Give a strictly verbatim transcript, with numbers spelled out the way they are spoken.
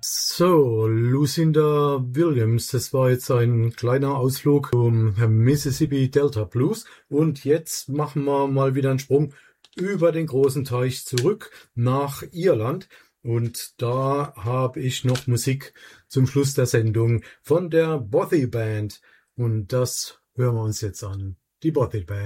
So, Lucinda Williams, das war jetzt ein kleiner Ausflug zum Mississippi Delta Blues und jetzt machen wir mal wieder einen Sprung über den großen Teich zurück nach Irland und da habe ich noch Musik zum Schluss der Sendung von der Bothy Band und das hören wir uns jetzt an. Die Bothy Band.